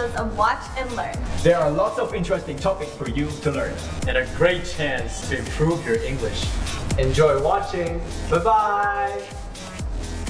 episodes of Watch and Learn. There are lots of interesting topics for you to learn. And a great chance to improve your English. Enjoy watching. Bye-bye.